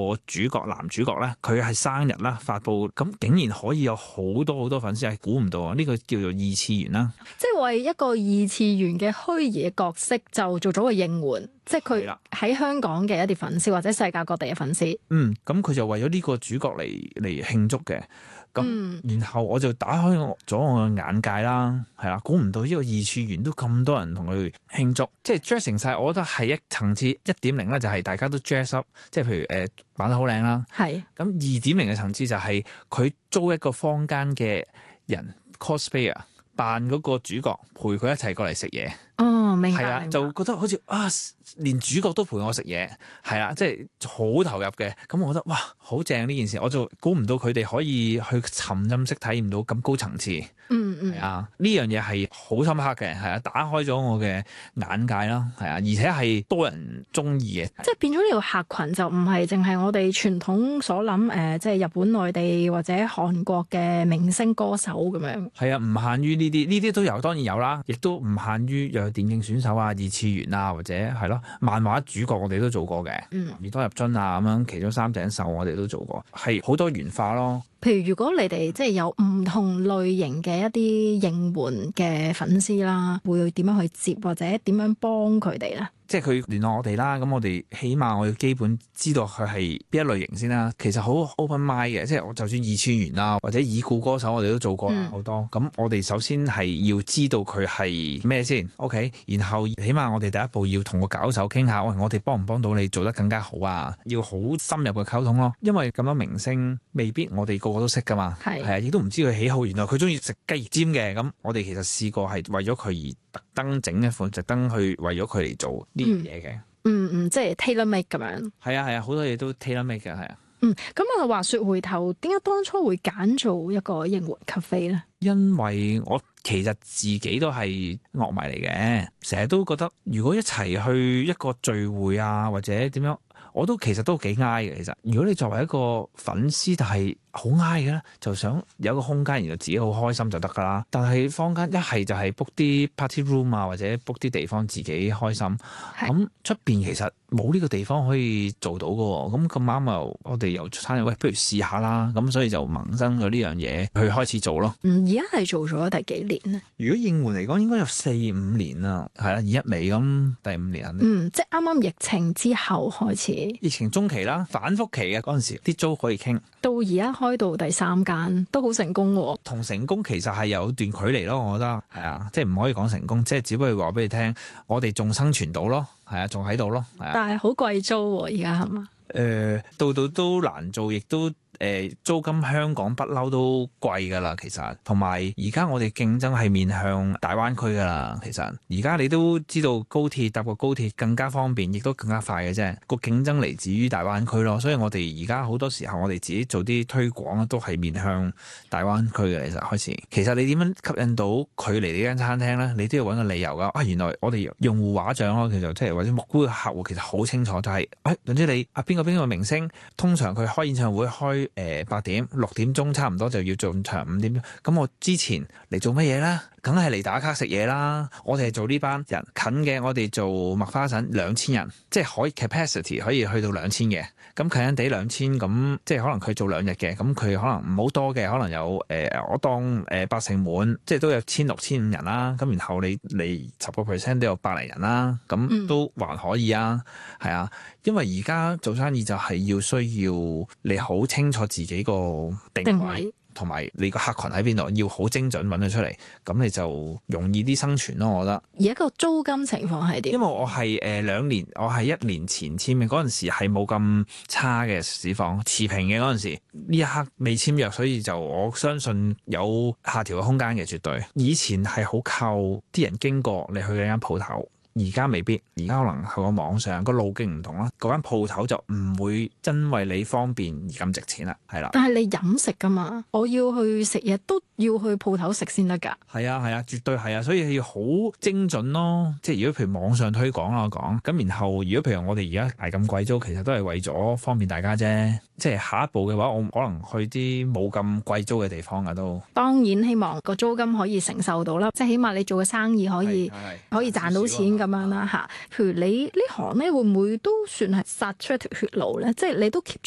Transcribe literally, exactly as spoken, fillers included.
主角男主角咧，佢係生日啦發佈，咁竟然可以有好多好多粉絲，係估唔到啊！呢、這個叫做二次元啦， 即係為一個二次元嘅虛擬嘅角色就做咗個應援，即係佢喺香港嘅一啲粉絲或者世界各地嘅粉絲。 嗯，咁佢就為咗呢個主角嚟嚟慶祝嘅。咁， 嗯、 然後我就打開咗我嘅眼界啦，係啦，估唔到呢個二次元都咁多人同佢慶祝，即係 dress 成晒，我覺得係一層次一點零咧，就係大家都 dress up，即係譬如誒扮得好靚啦。係。咁二點零嘅層次就係佢租一個坊間嘅人 cosplayer 扮嗰個主角，陪佢一齊過嚟食嘢。 哦，明白。係啊，就覺得好似啊，連主角都陪我食嘢，係啊，即係好投入嘅。咁我覺得哇，好正呢件事，我就估唔到佢哋可以去沉浸式體驗到咁高層次。嗯嗯，係啊，呢樣嘢係好深刻嘅，係啊，打開咗我嘅眼界啦，係啊，而且係多人中意嘅。即係變咗呢個客群就唔係淨係我哋傳統所諗誒、呃，即係日本、內地或者韓國嘅明星歌手咁樣。係啊，唔限於呢啲，呢啲都有，當然有啦，亦都唔限於有電競選手啊、二次元啊，或者係咯漫畫主角，我哋都做過嘅。嗯，耳多入樽啊咁樣，其中三井壽我哋都做過，係好多元化咯。譬如如果你哋即係有唔同類型嘅一啲應援嘅粉絲啦，會點樣去接或者點樣幫佢哋咧？即係佢聯絡我哋啦，咁我哋起碼我要基本知道佢係邊一類型先啦。其實好 open mind 嘅，即係我就算二次元啊或者已故歌手，我哋都做過好多。咁、嗯、我哋首先係要知道佢係咩先 ，OK？然後起碼我哋第一步要同個搞手傾下，喂，我哋幫唔幫到你做得更加好啊？要好深入嘅溝通咯，因為咁多明星未必我哋個個都識噶嘛，係係啊，亦都唔知佢喜好。原來佢中意食雞翼尖嘅，咁我哋其實試過係為咗佢而特登整一款，特登去為咗佢嚟做呢樣嘢嘅。嗯嗯，即係 tailor make 咁樣。係啊係啊，好多嘢都 tailor make 嘅，係啊。嗯，咁啊話說回頭，點解當初會揀做一個應援 cafe 咧？因為我其實自己都係樂迷嚟嘅，成日都覺得如果一齊去一個聚會啊，或者點樣，我都其實都幾挨嘅。其實如果你作為一個粉絲，但係好挨嘅咧，就想有一個空間，然後自己好開心就得噶啦。但係坊間一係就係 book 啲 party room 啊，或者 book 啲地方自己開心。咁出邊其實冇呢個地方可以做到嘅喎。咁咁啱又我哋又餐喂，不如試下啦。咁所以就萌生咗呢樣嘢去開始做咯。嗯，而家係做咗第幾年咧？如果應援嚟講，應該有四五年啦。係啦，二一尾咁第五年。嗯，即係啱啱疫情之後開始。疫情中期啦，反覆期嘅嗰陣時，啲租可以傾。到而家開到第三間，都好成功喎。同成功其實係有段距離咯，我覺得係啊，即係唔可以講成功，即係只不過話俾你聽，我哋仲生存到咯，係啊，仲喺度咯。但係好貴租喎，而家係嘛？誒，度度都難做，亦都。誒租金香港不嬲都貴㗎啦，其實同埋而家我哋競爭係面向大灣區㗎啦，其實而家你都知道高鐵搭個高鐵更加方便，亦都更加快嘅啫。個競爭嚟自於大灣區咯，所以我哋而家好多時候我哋自己做啲推廣都係面向大灣區嘅。其實開始，其實你點樣吸引到佢嚟呢間餐廳咧？你都要揾個理由㗎。啊，原來我哋用戶畫像咯，其實即係或者目標嘅客戶其實好清楚，就係誒總之你啊邊個邊個明星，通常佢開演唱會開。誒八點六點鐘差唔多就要做場五點鐘，咁我之前嚟做乜嘢啦？梗係嚟打卡食嘢啦！我哋係做呢班人近嘅，我哋做麥花臣兩千人，即係可以 capacity 可以去到兩千嘅。咁近近地兩千，咁即係可能佢做兩日嘅，咁佢可能唔好多嘅，可能有誒、呃、我當誒八成滿，即係都有千六千五人啦。咁然後你你十個 percent 都有百零人啦，咁都還可以啊，係啊。因為而家做生意就係要需要你好清楚自己個定位，同埋你個客群喺邊度，要好精準揾佢出嚟，咁你就容易啲生存咯。我覺得。而一個租金情況係點？因為我係誒兩年，我係一年前簽嘅，嗰陣時係冇咁差嘅市況，持平嘅嗰陣時，呢一刻未簽約，所以就我相信有下調嘅空間嘅，絕對。以前係好靠啲人經過你去嗰間鋪頭。而家未必，而家可能喺個網上個路徑唔同啦，嗰間鋪頭就唔會因為你方便而咁值錢啦，係啦。但係你飲食噶嘛，我要去食嘢都要去鋪頭食先得㗎。係啊係啊，絕對係啊，所以要好精準咯。即係如果譬如網上推廣啦，我講咁，然後如果譬如我哋而家捱咁貴租，其實都係為咗方便大家啫。即係下一步嘅話，我可能去啲冇咁貴租嘅地方啊都。當然希望個租金可以承受到啦，即係起碼你做嘅生意可以可以賺到錢咁樣啦嚇。譬如你呢行咧，會唔會都算係殺出一條血路咧？即係你都 keep